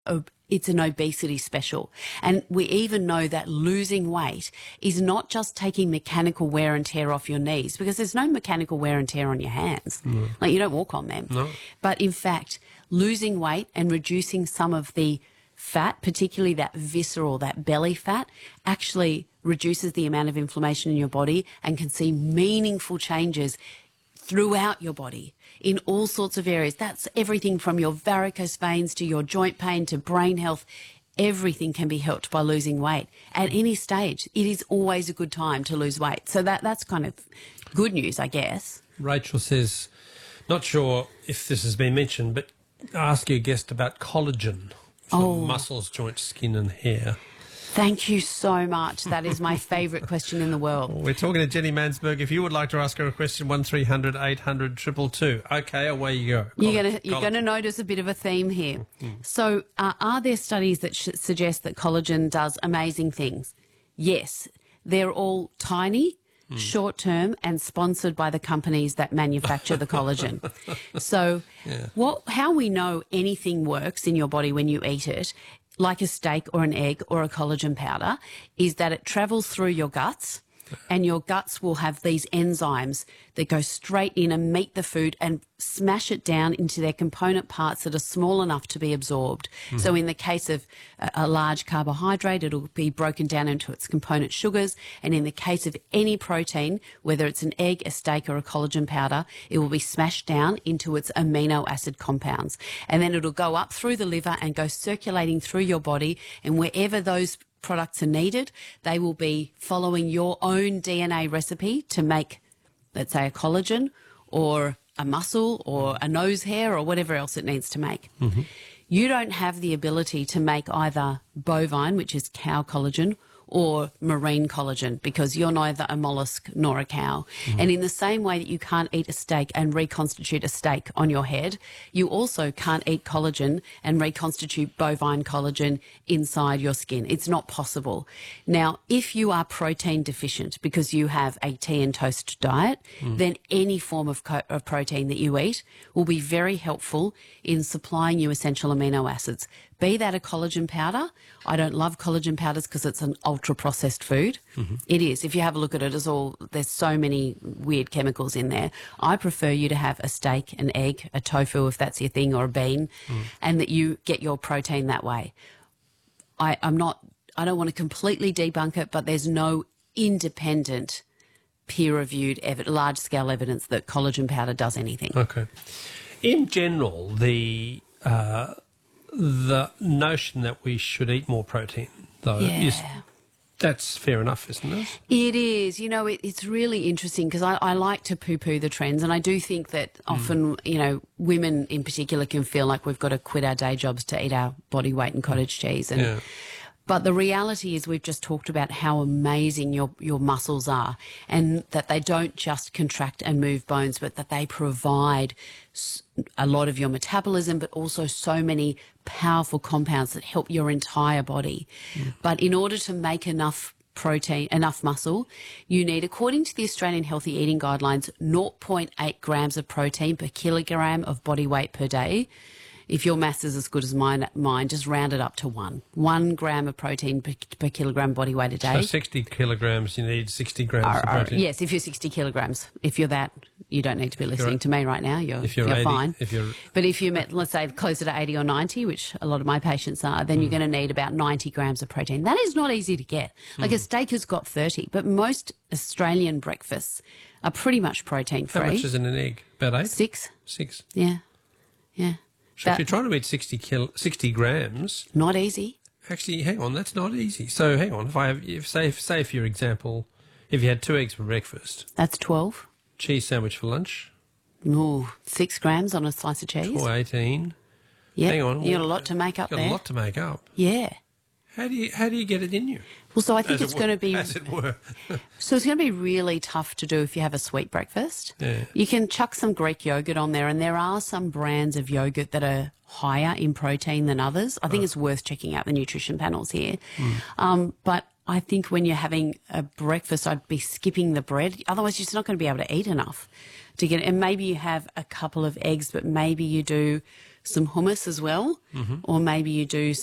it's an obesity special. And we even know that losing weight is not just taking mechanical wear and tear off your knees, because there's no mechanical wear and tear on your hands. No. Like, you don't walk on them. No. But in fact, losing weight and reducing some of the fat, particularly that visceral, that belly fat, actually reduces the amount of inflammation in your body and can see meaningful changes throughout your body in all sorts of areas. That's everything from your varicose veins to your joint pain to brain health. Everything can be helped by losing weight at any stage. It is always a good time to lose weight. So that's kind of good news, I guess. Rachel says, not sure if this has been mentioned, but ask your guest about collagen for muscles, joints, skin and hair. Thank you so much. That is my favourite question in the world. We're talking to Jenny Mansberg. If you would like to ask her a question, 1300 800 222. Okay, away you go. You're going to notice a bit of a theme here. So are there studies that suggest that collagen does amazing things? Yes. They're all tiny, short-term and sponsored by the companies that manufacture the collagen. So how we know anything works in your body when you eat it, like a steak or an egg or a collagen powder, is that it travels through your guts, and your guts will have these enzymes that go straight in and meet the food and smash it down into their component parts that are small enough to be absorbed. So in the case of a large carbohydrate, it'll be broken down into its component sugars. And in the case of any protein, whether it's an egg, a steak or a collagen powder, it will be smashed down into its amino acid compounds. And then it'll go up through the liver and go circulating through your body, and wherever those products are needed, they will be following your own DNA recipe to make, let's say, a collagen or a muscle or a nose hair or whatever else it needs to make. You don't have the ability to make either bovine, which is cow collagen, or marine collagen, because you're neither a mollusk nor a cow. And in the same way that you can't eat a steak and reconstitute a steak on your head, you also can't eat collagen and reconstitute bovine collagen inside your skin. It's not possible. Now, if you are protein deficient because you have a tea and toast diet, then any form of protein that you eat will be very helpful in supplying you essential amino acids. Be that a collagen powder. I don't love collagen powders because it's an ultra-processed food. It is. If you have a look at it, there's so many weird chemicals in there. I prefer you to have a steak, an egg, a tofu, if that's your thing, or a bean, and that you get your protein that way. I don't want to completely debunk it, but there's no independent, peer-reviewed, large-scale evidence that collagen powder does anything. Okay. In general, the notion that we should eat more protein, though, that's fair enough, isn't it? It is. You know, it's really interesting because I like to poo-poo the trends, and I do think that often, you know, women in particular can feel like we've got to quit our day jobs to eat our body weight in cottage cheese. And but the reality is we've just talked about how amazing your muscles are, and that they don't just contract and move bones, but that they provide a lot of your metabolism, but also so many powerful compounds that help your entire body. But in order to make enough protein, enough muscle, you need, according to the Australian Healthy Eating Guidelines, 0.8 grams of protein per kilogram of body weight per day. If your maths is as good as mine, just round it up to 1 gram of protein per kilogram body weight a day. So 60 kilograms, you need 60 grams of protein. Yes, if you're 60 kilograms. If you're that, you don't need to be listening to me right now. You're 80, fine. But if you're, let's say, closer to 80 or 90, which a lot of my patients are, then you're going to need about 90 grams of protein. That is not easy to get. Like a steak has got 30, but most Australian breakfasts are pretty much protein-free. How much is in an egg? About 8? 6. 6. Yeah. So if you're trying to eat 60 grams... Not easy. Actually, hang on, that's not easy. So hang on, say for your example, if you had 2 eggs for breakfast... That's 12. Cheese sandwich for lunch... Ooh, 6 grams on a slice of cheese. 18. Yeah, hang on. You got a lot to make up there. Got a lot to make up. Yeah. How do you get it in you? Well, so I think it's going to be... As it were. So it's going to be really tough to do if you have a sweet breakfast. Yeah. You can chuck some Greek yogurt on there, and there are some brands of yogurt that are higher in protein than others. I think it's worth checking out the nutrition panels here. But I think when you're having a breakfast, I'd be skipping the bread. Otherwise, you're just not going to be able to eat enough to get it. And maybe you have a couple of eggs, but maybe you do some hummus as well, or maybe you do